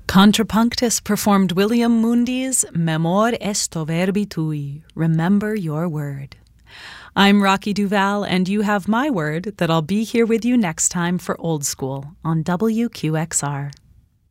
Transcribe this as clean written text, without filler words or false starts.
Contrapunctus performed William Mundy's Memor esto verbi tui, remember your word. I'm Rocky Duval, and you have my word that I'll be here with you next time for Old School on WQXR.